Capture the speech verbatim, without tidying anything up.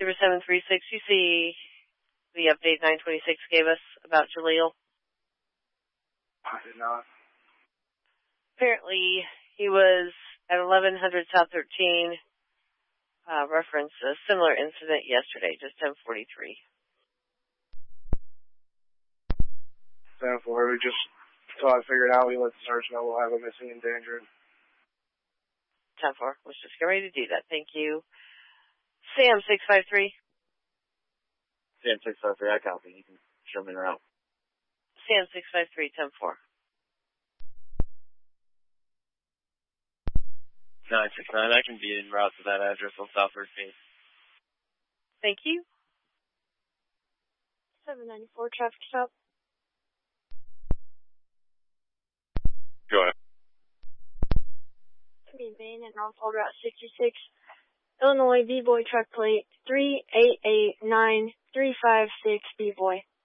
Zero seven three six, you see the update nine twenty-six gave us about Jaleel? I did not. Apparently, he was at eleven hundred South thirteen, uh, reference a similar incident yesterday, just ten forty-three. ten four, we just, until I figure it out, we let the search know we'll have a missing and endangered. ten four, let's just get ready to do that. Thank you. Sam six five three. Sam six five three, I copy. You can show me around. Sam six five three, ten four. nine six nine, I can be en route to that address on South thirteenth. Thank you. seven ninety-four, traffic stop. Go ahead. Three Bain and Northfield Route sixty-six. Illinois B-Boy truck plate three eight eight nine three five six B-Boy.